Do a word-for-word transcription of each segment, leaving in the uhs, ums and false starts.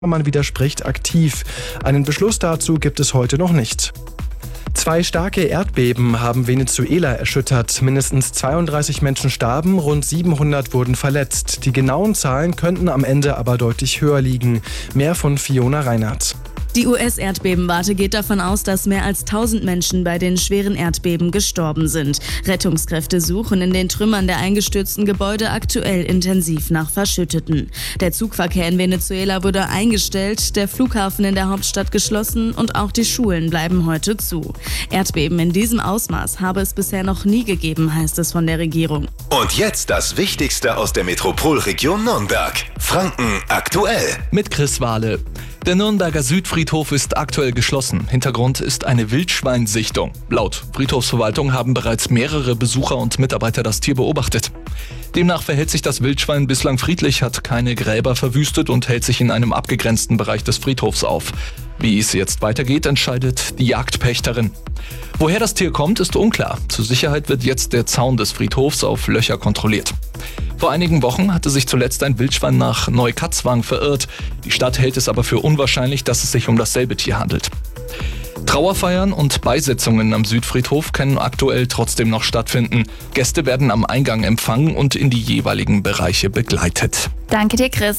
Man widerspricht aktiv. Einen Beschluss dazu gibt es heute noch nicht. Zwei starke Erdbeben haben Venezuela erschüttert. Mindestens zweiunddreißig Menschen starben, rund siebenhundert wurden verletzt. Die genauen Zahlen könnten am Ende aber deutlich höher liegen. Mehr von Fiona Reinhardt. Die U S-Erdbebenwarte geht davon aus, dass mehr als tausend Menschen bei den schweren Erdbeben gestorben sind. Rettungskräfte suchen in den Trümmern der eingestürzten Gebäude aktuell intensiv nach Verschütteten. Der Zugverkehr in Venezuela wurde eingestellt, der Flughafen in der Hauptstadt geschlossen und auch die Schulen bleiben heute zu. Erdbeben in diesem Ausmaß habe es bisher noch nie gegeben, heißt es von der Regierung. Und jetzt das Wichtigste aus der Metropolregion Nürnberg. Franken aktuell. Mit Chris Wahle. Der Nürnberger Südfriedhof ist aktuell geschlossen. Hintergrund ist eine Wildschweinsichtung. Laut Friedhofsverwaltung haben bereits mehrere Besucher und Mitarbeiter das Tier beobachtet. Demnach verhält sich das Wildschwein bislang friedlich, hat keine Gräber verwüstet und hält sich in einem abgegrenzten Bereich des Friedhofs auf. Wie es jetzt weitergeht, entscheidet die Jagdpächterin. Woher das Tier kommt, ist unklar. Zur Sicherheit wird jetzt der Zaun des Friedhofs auf Löcher kontrolliert. Vor einigen Wochen hatte sich zuletzt ein Wildschwein nach Neukatzwang verirrt. Die Stadt hält es aber für unwahrscheinlich, dass es sich um dasselbe Tier handelt. Trauerfeiern und Beisetzungen am Südfriedhof können aktuell trotzdem noch stattfinden. Gäste werden am Eingang empfangen und in die jeweiligen Bereiche begleitet. Danke dir, Chris.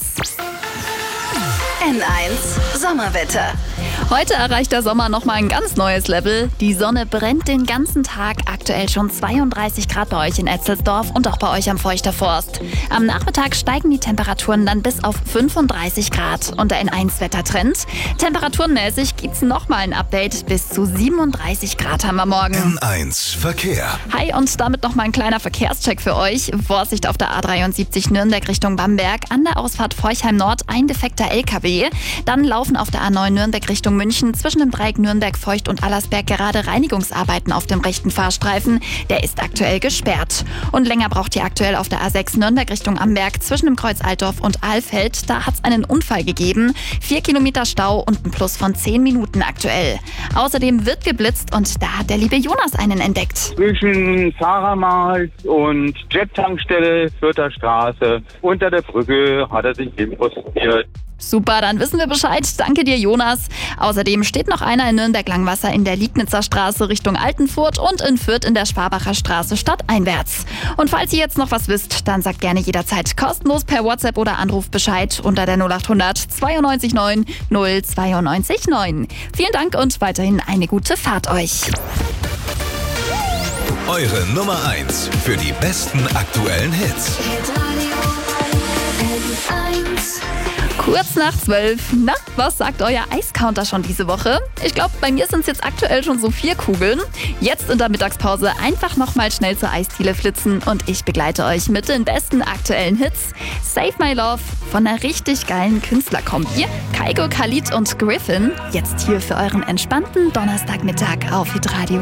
N eins Sommerwetter. Heute erreicht der Sommer nochmal ein ganz neues Level. Die Sonne brennt den ganzen Tag, aktuell schon zweiunddreißig Grad bei euch in Etzelsdorf und auch bei euch am Feuchter Forst. Am Nachmittag steigen die Temperaturen dann bis auf fünfunddreißig Grad. Und der N eins Wettertrend. Temperaturenmäßig gibt's nochmal ein Update. Bis zu siebenunddreißig Grad haben wir morgen. N eins Verkehr. Hi, und damit nochmal ein kleiner Verkehrscheck für euch. Vorsicht auf der A dreiundsiebzig Nürnberg Richtung Bamberg. An der Ausfahrt Forchheim Nord ein defekter L K W. Dann laufen auf der A neun Nürnberg Richtung München zwischen dem Dreieck Nürnberg, Feucht und Allersberg gerade Reinigungsarbeiten auf dem rechten Fahrstreifen. Der ist aktuell gesperrt. Und länger braucht ihr aktuell auf der A sechs Nürnberg Richtung Amberg zwischen dem Kreuz Altdorf und Ahlfeld. Da hat es einen Unfall gegeben. Vier Kilometer Stau und ein Plus von zehn Minuten aktuell. Außerdem wird geblitzt und da hat der liebe Jonas einen entdeckt. Zwischen Fahrermarkt und Jet-Tankstelle, Fürther Straße, unter der Brücke hat er sich eben postiert. Super, dann wissen wir Bescheid. Danke dir, Jonas. Außerdem steht noch einer in Nürnberg-Langwasser in der Liegnitzer Straße Richtung Altenfurt und in Fürth in der Sparbacher Straße stadteinwärts. Und falls ihr jetzt noch was wisst, dann sagt gerne jederzeit kostenlos per WhatsApp oder Anruf Bescheid unter der null acht hundert zweiundneunzig neun null zweiundneunzig neun. Vielen Dank und weiterhin eine gute Fahrt euch. Eure Nummer eins für die besten aktuellen Hits. Kurz nach zwölf. Na, was sagt euer Eiscounter schon diese Woche? Ich glaube, bei mir sind es jetzt aktuell schon so vier Kugeln. Jetzt in der Mittagspause einfach nochmal schnell zur Eisdiele flitzen und ich begleite euch mit den besten aktuellen Hits. Save My Love von einer richtig geilen Künstlerkombi. Kygo, Khalid und Griffin. Jetzt hier für euren entspannten Donnerstagmittag auf Hitradio.